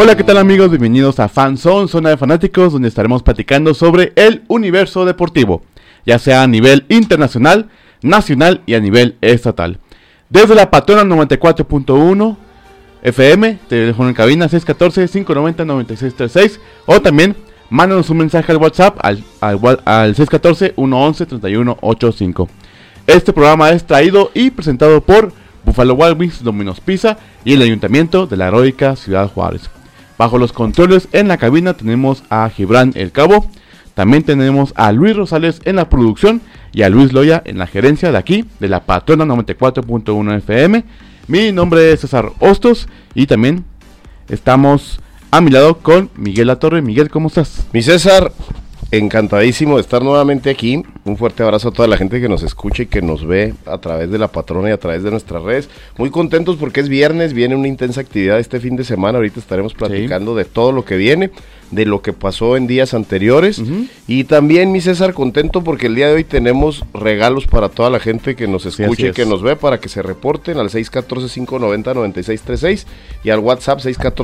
Hola, ¿qué tal amigos? Bienvenidos a Fanzone, zona de fanáticos, donde estaremos platicando sobre el universo deportivo, ya sea a nivel internacional, nacional y a nivel estatal. Desde la Patrona 94.1 FM, teléfono en cabina 614-590-9636, o también mándanos un mensaje al WhatsApp al 614-111-3185. Este programa es traído y presentado por Buffalo Wild Wings, Domino's Pizza y el Ayuntamiento de la heroica Ciudad Juárez. Bajo los controles en la cabina tenemos a Gibran El Cabo, también tenemos a Luis Rosales en la producción y a Luis Loya en la gerencia de aquí, de la Patrona 94.1 FM. Mi nombre es César Hostos y también estamos a mi lado con Miguel Latorre. Miguel, ¿cómo estás? Mi César, encantadísimo de estar nuevamente aquí. Un fuerte abrazo a toda la gente que nos escucha y que nos ve a través de la Patrona y a través de nuestras redes. Muy contentos porque es viernes, viene una intensa actividad este fin de semana. Ahorita estaremos platicando de todo lo que viene, de lo que pasó en días anteriores. Y también, mi César, contento porque el día de hoy tenemos regalos para toda la gente que nos escucha y que nos ve, para que se reporten al 614-590-9636 y al WhatsApp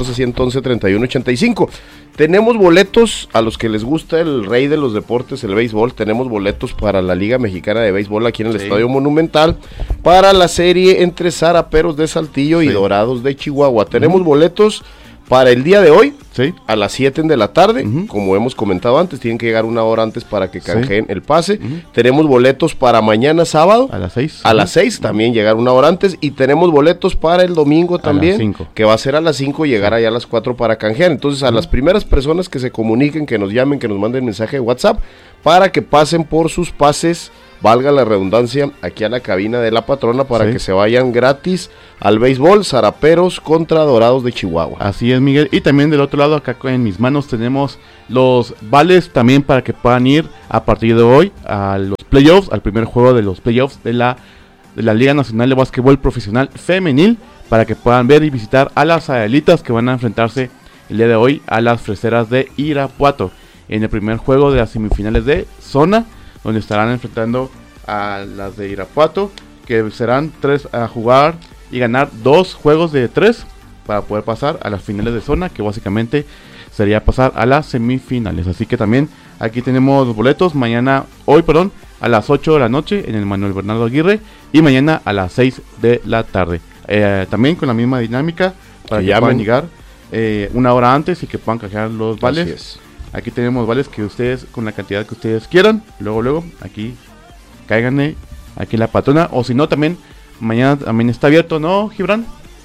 614-111-3185. Tenemos boletos a los que les gusta el rey de los deportes, el béisbol. Tenemos boletos para la Liga Mexicana de Béisbol aquí en el Estadio Monumental, para la serie entre Zaraperos de Saltillo y Dorados de Chihuahua. Tenemos boletos para el día de hoy, a las 7 de la tarde, como hemos comentado antes, tienen que llegar una hora antes para que canjeen el pase. Tenemos boletos para mañana sábado, a las 6. A las 6 también llegar una hora antes, y tenemos boletos para el domingo también, que va a ser a las 5, llegar allá a las 4 para canjear. Entonces a las primeras personas que se comuniquen, que nos llamen, que nos manden mensaje de WhatsApp, para que pasen por sus pases, valga la redundancia, aquí a la cabina de la Patrona, para que se vayan gratis al béisbol, Zaraperos contra Dorados de Chihuahua. Así es, Miguel. Y también del otro lado, acá en mis manos tenemos los vales también para que puedan ir a partir de hoy a los playoffs, al primer juego de los playoffs de la Liga Nacional de Básquetbol Profesional Femenil, para que puedan ver y visitar a las Adelitas, que van a enfrentarse el día de hoy a las Freseras de Irapuato en el primer juego de las semifinales de zona, donde estarán enfrentando a las de Irapuato, que serán 3 a jugar y ganar 2 juegos de 3 para poder pasar a las finales de zona, que básicamente sería pasar a las semifinales. Así que también aquí tenemos los boletos, hoy a las 8 de la noche en el Manuel Bernardo Aguirre, y mañana a las 6 de la tarde. También con la misma dinámica, para que puedan llegar una hora antes y que puedan canjear los vales. Así es. Aquí tenemos vales que ustedes, con la cantidad que ustedes quieran, luego, aquí, cáiganle, aquí en la Patrona, o si no, también, mañana también está abierto, ¿no, Gibran?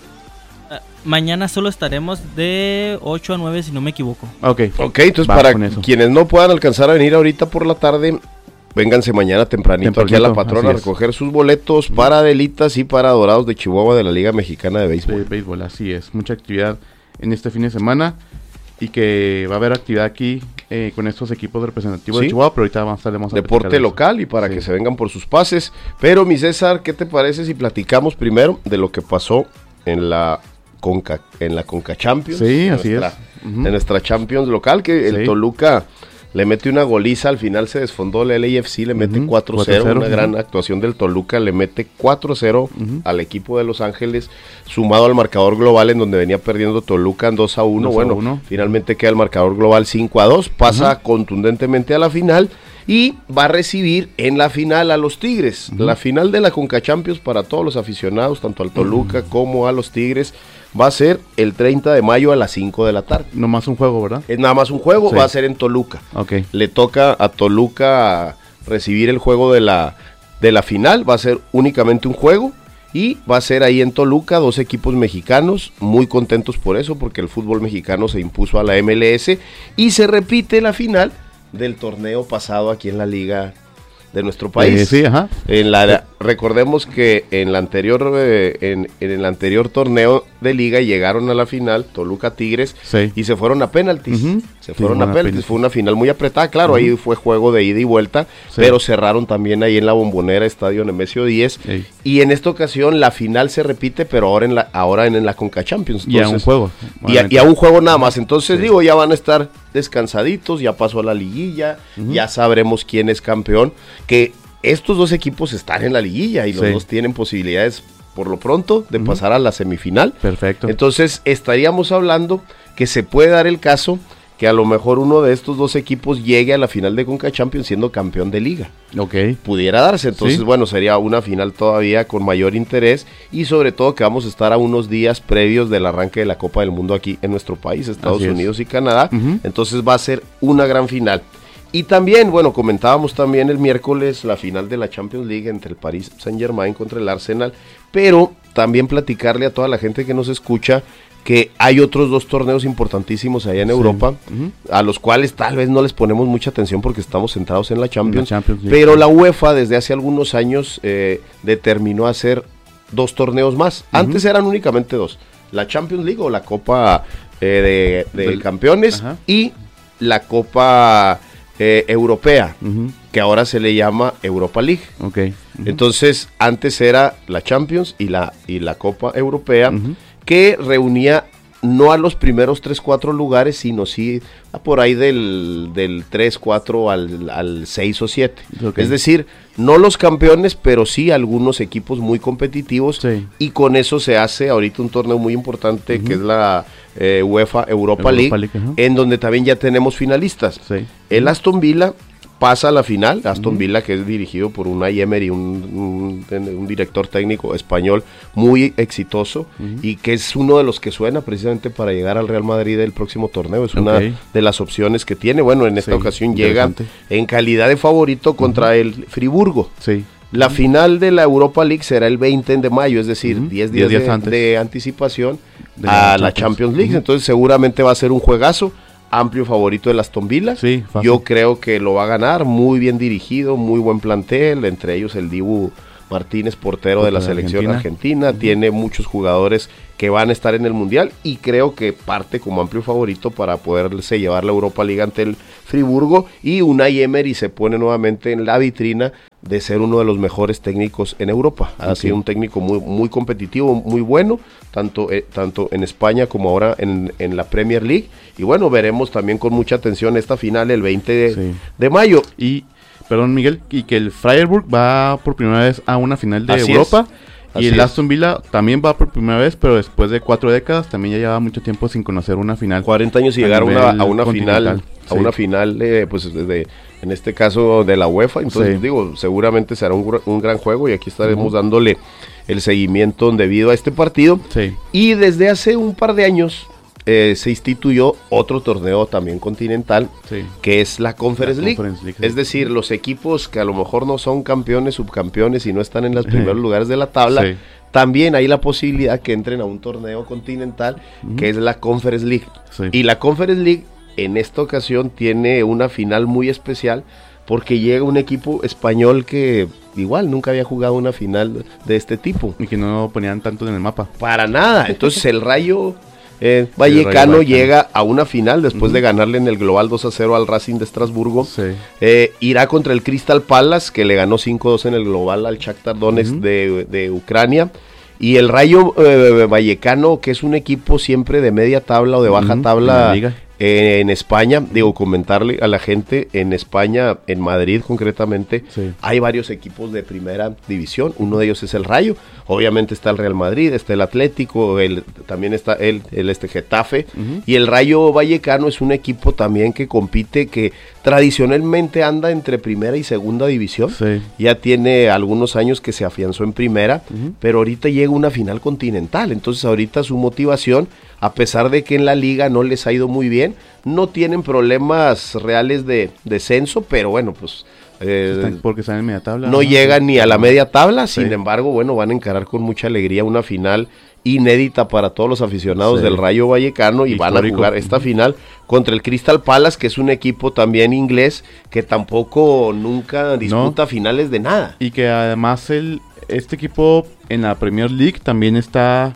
Mañana solo estaremos de 8 a 9, si no me equivoco. Ok, entonces para quienes no puedan alcanzar a venir ahorita por la tarde, vénganse mañana tempranito aquí a la Patrona a recoger sus boletos para Adelitas y para Dorados de Chihuahua de la Liga Mexicana de Béisbol. Así es, mucha actividad en este fin de semana. Y que va a haber actividad aquí con estos equipos representativos de Chihuahua, pero ahorita vamos a deporte local y para que se vengan por sus pases. Pero, mi César, ¿qué te parece si platicamos primero de lo que pasó en la Conca Champions? Sí, así es. En nuestra Champions local, que el Toluca le mete una goliza, al final se desfondó el LAFC, le mete 4-0, una gran actuación del Toluca, le mete 4-0 al equipo de Los Ángeles, sumado al marcador global en donde venía perdiendo Toluca en 2-1, finalmente queda el marcador global 5-2, pasa contundentemente a la final y va a recibir en la final a los Tigres, la final de la Conca Champions para todos los aficionados, tanto al Toluca como a los Tigres. Va a ser el 30 de mayo a las 5 de la tarde. Nomás un juego, ¿verdad? Es nada más un juego, va a ser en Toluca. Le toca a Toluca recibir el juego de la final, va a ser únicamente un juego y va a ser ahí en Toluca, 2 equipos mexicanos, muy contentos por eso, porque el fútbol mexicano se impuso a la MLS y se repite la final del torneo pasado aquí en la liga de nuestro país. Recordemos que en la anterior en el anterior torneo de liga llegaron a la final Toluca Tigres y se fueron a penaltis. Fue una final muy apretada, claro, ahí fue juego de ida y vuelta, pero cerraron también ahí en la Bombonera, Estadio Nemesio 10, y en esta ocasión la final se repite, pero ahora en la Conca Champions. Entonces, y a un juego. Y a un juego nada más. Entonces ya van a estar descansaditos, ya pasó a la liguilla, ya sabremos quién es campeón, que estos 2 equipos están en la liguilla y los 2 tienen posibilidades por lo pronto, de pasar a la semifinal. Perfecto. Entonces, estaríamos hablando que se puede dar el caso que a lo mejor uno de estos dos equipos llegue a la final de Conca Champions siendo campeón de liga. Ok. Pudiera darse, entonces ¿Sí? Bueno, sería una final todavía con mayor interés y sobre todo que vamos a estar a unos días previos del arranque de la Copa del Mundo aquí en nuestro país, Estados Unidos y Canadá, entonces va a ser una gran final. Y también, bueno, comentábamos también el miércoles la final de la Champions League entre el Paris Saint-Germain contra el Arsenal, pero también platicarle a toda la gente que nos escucha que hay otros dos torneos importantísimos allá en Europa, a los cuales tal vez no les ponemos mucha atención porque estamos centrados en la Champions League, pero la UEFA desde hace algunos años determinó hacer 2 torneos más. Antes eran únicamente 2, la Champions League o la Copa de Campeones y la Copa Europea, que ahora se le llama Europa League. Entonces, antes era la Champions y la Copa Europea, que reunía no a los primeros 3-4 lugares, sino sí por ahí del 3-4 al 6 o 7. Es decir, no los campeones, pero sí algunos equipos muy competitivos, y con eso se hace ahorita un torneo muy importante que es la UEFA Europa League, en donde también ya tenemos finalistas. El Aston Villa pasa a la final, Aston Villa, que es dirigido por Unai Emery, un director técnico español muy exitoso y que es uno de los que suena precisamente para llegar al Real Madrid el próximo torneo. Es una de las opciones que tiene. Bueno, en esta ocasión llega en calidad de favorito contra el Friburgo. La final de la Europa League será el 20 de mayo, es decir, 10 días antes de anticipación a la Champions League. Entonces seguramente va a ser un juegazo. Amplio favorito del Aston Villa. Yo creo que lo va a ganar, muy bien dirigido, muy buen plantel, entre ellos el Dibu Martínez, portero de la selección argentina, tiene muchos jugadores que van a estar en el Mundial y creo que parte como amplio favorito para poderse llevar la Europa League ante el Friburgo, y Unai Emery se pone nuevamente en la vitrina de ser uno de los mejores técnicos en Europa. Ha sido un técnico muy, muy competitivo, muy bueno, tanto en España como ahora en la Premier League. Y bueno, veremos también con mucha atención esta final el 20 de mayo. Y, perdón Miguel, y que el Freiburg va por primera vez a una final de Europa. Y el Aston Villa también va por primera vez, pero después de 4 décadas, también ya lleva mucho tiempo sin conocer una final. 40 años y llegar a una final, pues en este caso de la UEFA. Entonces digo, seguramente será un gran juego y aquí estaremos dándole el seguimiento debido a este partido. Y desde hace un par de años se instituyó otro torneo también continental, que es la Conference League. Es decir, los equipos que a lo mejor no son campeones, subcampeones y no están en los primeros lugares de la tabla, también hay la posibilidad que entren a un torneo continental que es la Conference League. Y la Conference League en esta ocasión tiene una final muy especial porque llega un equipo español que igual nunca había jugado una final de este tipo. Y que no ponían tanto en el mapa. Para nada. Entonces el Rayo Vallecano llega a una final después de ganarle en el global 2-0 al Racing de Estrasburgo. Irá contra el Crystal Palace, que le ganó 5-2 en el global al Shakhtar Donetsk de Ucrania. Y el Rayo Vallecano, que es un equipo siempre de media tabla o de baja tabla en España, digo, comentarle a la gente, en España, en Madrid concretamente, hay varios equipos de primera división, uno de ellos es el Rayo, obviamente está el Real Madrid, está el Atlético, también está el Getafe, y el Rayo Vallecano es un equipo también que compite, que tradicionalmente anda entre primera y segunda división, ya tiene algunos años que se afianzó en primera, pero ahorita llega una final continental, entonces ahorita su motivación, a pesar de que en la liga no les ha ido muy bien, no tienen problemas reales de descenso, pero bueno, pues porque están en media tabla. No llegan ni a la media tabla, sin embargo, bueno, van a encarar con mucha alegría una final inédita para todos los aficionados del Rayo Vallecano y van a jugar esta final contra el Crystal Palace, que es un equipo también inglés que tampoco nunca disputa finales de nada. Y que además este equipo en la Premier League también está...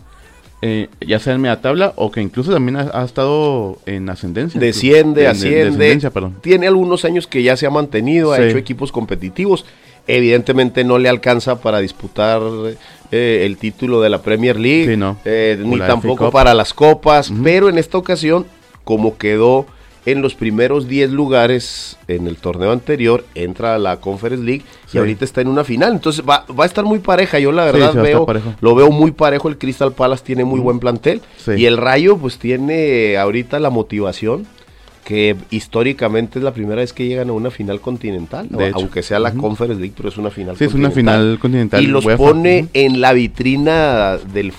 ya sea en media tabla o que incluso también ha estado en ascendencia. Asciende. Tiene algunos años que ya se ha mantenido, ha hecho equipos competitivos. Evidentemente no le alcanza para disputar el título de la Premier League, ni tampoco para las copas, pero en esta ocasión, como quedó en los primeros 10 lugares en el torneo anterior, entra a la Conference League y ahorita está en una final. Entonces va a estar muy pareja. Yo la verdad lo veo muy parejo. El Crystal Palace tiene muy buen plantel. Y el Rayo pues tiene ahorita la motivación, que históricamente es la primera vez que llegan a una final continental, aunque sea la Conference League, pero es una final continental. Sí, es una final continental. Y los pone en la vitrina del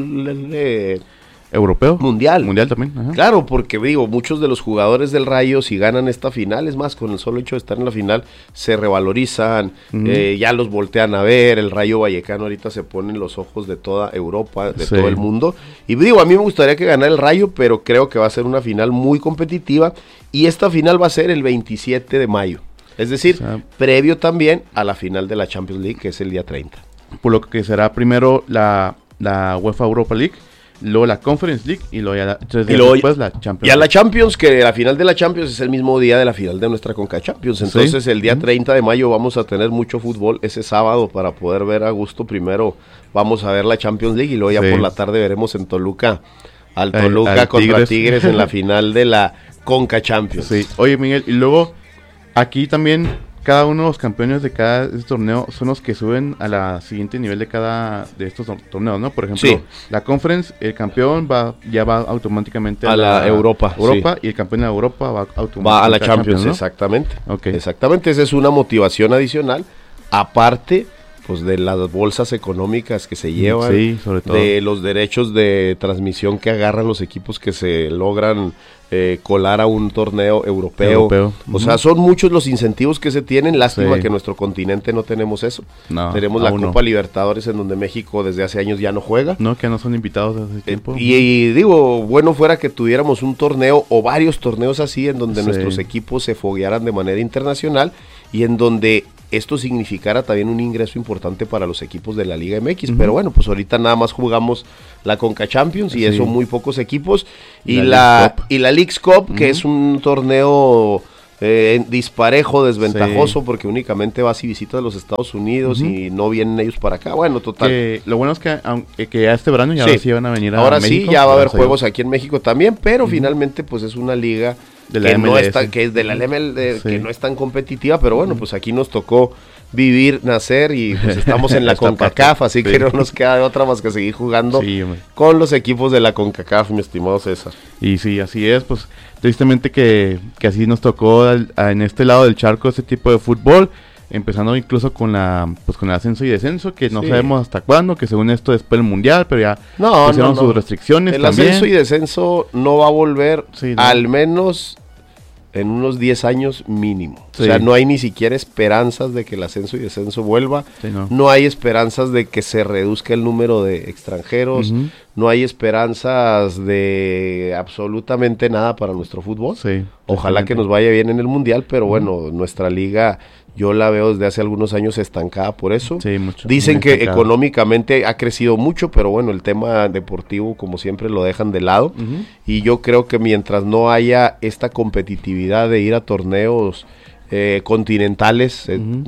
fútbol europeo. Mundial también. Ajá. Claro, porque digo, muchos de los jugadores del Rayo, si ganan esta final, es más, con el solo hecho de estar en la final, se revalorizan, ya los voltean a ver. El Rayo Vallecano ahorita se pone en los ojos de toda Europa, de todo el mundo. Y digo, a mí me gustaría que ganara el Rayo, pero creo que va a ser una final muy competitiva. Y esta final va a ser el 27 de mayo. Es decir, previo también a la final de la Champions League, que es el día 30. Por lo que será primero la UEFA Europa League, luego la Conference League y luego ya después la Champions. Ya la Champions, que la final de la Champions es el mismo día de la final de nuestra Conca Champions. Entonces el día 30 de mayo vamos a tener mucho fútbol ese sábado para poder ver a gusto. Primero vamos a ver la Champions League y luego ya por la tarde veremos en Toluca al Toluca contra Tigres en la final de la Conca Champions. Sí. Oye, Miguel, y luego aquí también cada uno de los campeones de cada torneo son los que suben a la siguiente nivel de cada de estos torneos, ¿no? Por ejemplo, la Conference, el campeón ya va automáticamente a la Europa, y el campeón de Europa va automáticamente a la Champions, ¿no? Exactamente. Exactamente, esa es una motivación adicional, aparte pues de las bolsas económicas que se llevan, sobre todo, de los derechos de transmisión que agarran los equipos que se logran colar a un torneo europeo. O sea, son muchos los incentivos que se tienen. Lástima que en nuestro continente no tenemos eso. Tenemos la Copa Libertadores, en donde México desde hace años ya no juega. Que no son invitados desde hace tiempo. Y digo, bueno fuera que tuviéramos un torneo o varios torneos así, en donde nuestros equipos se foguearan de manera internacional y en donde esto significara también un ingreso importante para los equipos de la Liga MX, pero bueno, pues ahorita nada más jugamos la Conca Champions y eso muy pocos equipos, y la Leagues Cup, que es un torneo disparejo, desventajoso, porque únicamente vas y visitas los Estados Unidos y no vienen ellos para acá. Bueno, total. Lo bueno es que ya este verano ya sí van a venir a ahora México. Sí, ya va a haber juegos aquí en México también, pero finalmente pues es una liga de la MLS. Que es de la MLS, que no es tan competitiva, pero bueno, pues aquí nos tocó vivir, nacer y pues estamos en la CONCACAF, así que no nos queda de otra más que seguir jugando con los equipos de la CONCACAF, mi estimado César. Y sí, así es, pues tristemente que así nos tocó en este lado del charco ese tipo de fútbol, empezando incluso con el ascenso y descenso, que no sabemos hasta cuándo, que según esto después del Mundial, pero ya pusieron sus restricciones. El ascenso y descenso no va a volver al menos en unos 10 años mínimo. O sea, no hay ni siquiera esperanzas de que el ascenso y descenso vuelva. No hay esperanzas de que se reduzca el número de extranjeros. No hay esperanzas de absolutamente nada para nuestro fútbol. Ojalá que nos vaya bien en el Mundial, pero bueno, nuestra liga yo la veo desde hace algunos años estancada por eso. Dicen que económicamente ha crecido mucho, pero bueno, el tema deportivo como siempre lo dejan de lado. Y yo creo que mientras no haya esta competitividad de ir a torneos continentales,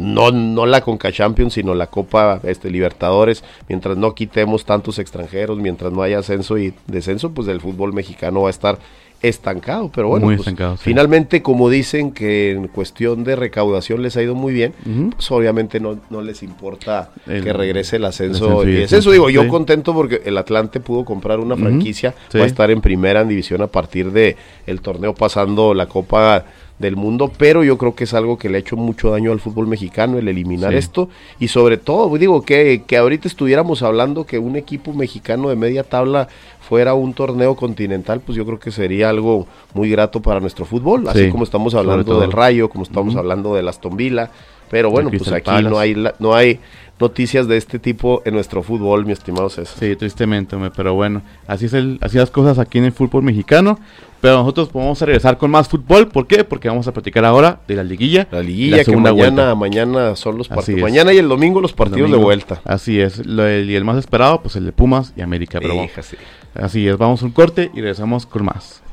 no la Conca Champions, sino la Copa Libertadores, mientras no quitemos tantos extranjeros, mientras no haya ascenso y descenso, pues el fútbol mexicano va a estar estancado, pero bueno, pues, finalmente, como dicen que en cuestión de recaudación les ha ido muy bien, pues obviamente no les importa que regrese el ascenso y descenso. Digo, yo contento porque el Atlante pudo comprar una franquicia, va a estar en primera división a partir de el torneo pasando la Copa del Mundo, pero yo creo que es algo que le ha hecho mucho daño al fútbol mexicano, el eliminar esto, y sobre todo, digo, que ahorita estuviéramos hablando que un equipo mexicano de media tabla fuera un torneo continental, pues yo creo que sería algo muy grato para nuestro fútbol, así como estamos hablando del Rayo, como estamos hablando del Aston Villa, pero bueno, pues aquí no hay noticias de este tipo en nuestro fútbol, mi estimado César. Sí, tristemente, pero bueno, así las cosas aquí en el fútbol mexicano, pero nosotros vamos a regresar con más fútbol. ¿Por qué? Porque vamos a platicar ahora de la liguilla. La liguilla que mañana son los partidos. Mañana y el domingo los partidos de vuelta. Así es, y el más esperado, pues el de Pumas y América. Pero así es, vamos a un corte y regresamos con más.